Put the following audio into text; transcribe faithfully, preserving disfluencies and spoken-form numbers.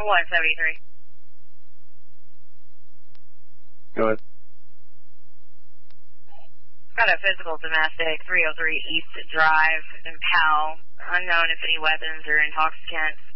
one seventy-three. Go ahead. Got a physical domestic, three oh three East Drive in Powell. Unknown if any weapons or intoxicants.